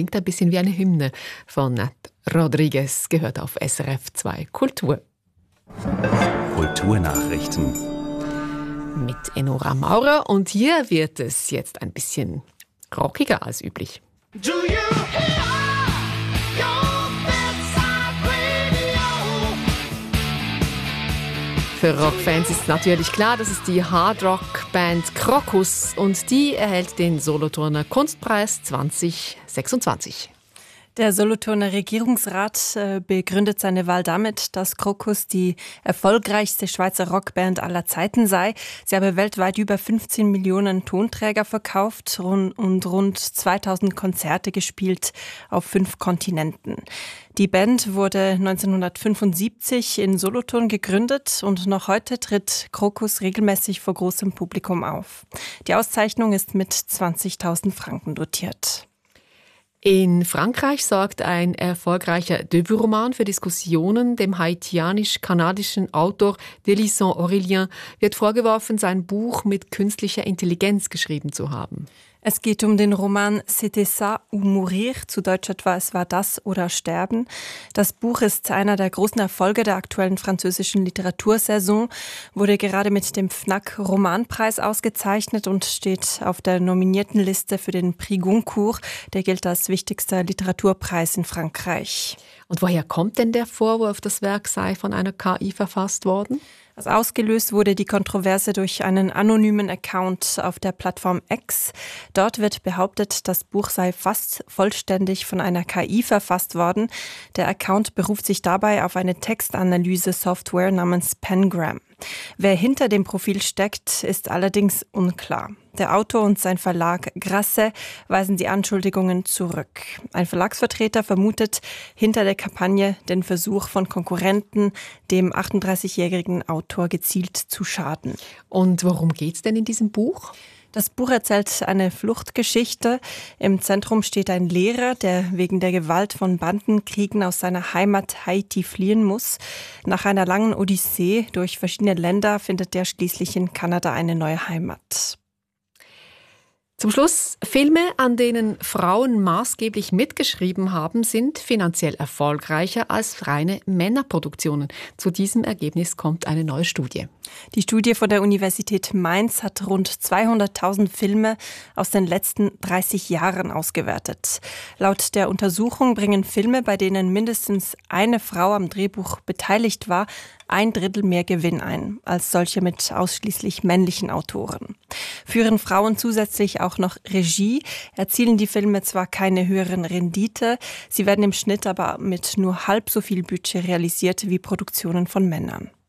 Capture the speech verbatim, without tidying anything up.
klingt ein bisschen wie eine Hymne von Nat Rodriguez, gehört auf S R F zwei Kultur. Kulturnachrichten mit Enora Maurer und hier wird es jetzt ein bisschen rockiger als üblich. Do you hear your bedside radio? Für Rockfans ist natürlich klar, das ist die Hardrock-Band Krokus und die erhält den Solothurner Kunstpreis zwanzig sechsundzwanzig. Der Solothurner Regierungsrat äh, begründet seine Wahl damit, dass Krokus die erfolgreichste Schweizer Rockband aller Zeiten sei. Sie habe weltweit über fünfzehn Millionen Tonträger verkauft und rund zweitausend Konzerte gespielt auf fünf Kontinenten. Die Band wurde neunzehnhundertfünfundsiebzig in Solothurn gegründet und noch heute tritt Krokus regelmäßig vor großem Publikum auf. Die Auszeichnung ist mit zwanzigtausend Franken dotiert. In Frankreich sorgt ein erfolgreicher Debütroman für Diskussionen. Dem haitianisch-kanadischen Autor Delisson Aurélien wird vorgeworfen, sein Buch mit künstlicher Intelligenz geschrieben zu haben. Es geht um den Roman C'était ça ou mourir, zu Deutsch etwa Es war das oder sterben. Das Buch ist einer der großen Erfolge der aktuellen französischen Literatursaison, wurde gerade mit dem F N A C Romanpreis ausgezeichnet und steht auf der nominierten Liste für den Prix Goncourt. Der gilt als wichtigster Literaturpreis in Frankreich. Und woher kommt denn der Vorwurf, das Werk sei von einer K I verfasst worden? Also ausgelöst wurde die Kontroverse durch einen anonymen Account auf der Plattform X. Dort wird behauptet, das Buch sei fast vollständig von einer K I verfasst worden. Der Account beruft sich dabei auf eine Textanalyse-Software namens Pengram. Wer hinter dem Profil steckt, ist allerdings unklar. Der Autor und sein Verlag Grasset weisen die Anschuldigungen zurück. Ein Verlagsvertreter vermutet hinter der Kampagne den Versuch von Konkurrenten, dem achtunddreißigjährigen Autor gezielt zu schaden. Und worum geht's denn in diesem Buch? Das Buch erzählt eine Fluchtgeschichte. Im Zentrum steht ein Lehrer, der wegen der Gewalt von Bandenkriegen aus seiner Heimat Haiti fliehen muss. Nach einer langen Odyssee durch verschiedene Länder findet er schließlich in Kanada eine neue Heimat. Zum Schluss, Filme, an denen Frauen maßgeblich mitgeschrieben haben, sind finanziell erfolgreicher als reine Männerproduktionen. Zu diesem Ergebnis kommt eine neue Studie. Die Studie von der Universität Mainz hat rund zweihunderttausend Filme aus den letzten dreißig Jahren ausgewertet. Laut der Untersuchung bringen Filme, bei denen mindestens eine Frau am Drehbuch beteiligt war, ein Drittel mehr Gewinn ein, als solche mit ausschließlich männlichen Autoren. Führen Frauen zusätzlich auch noch Regie, erzielen die Filme zwar keine höheren Rendite, sie werden im Schnitt aber mit nur halb so viel Budget realisiert wie Produktionen von Männern.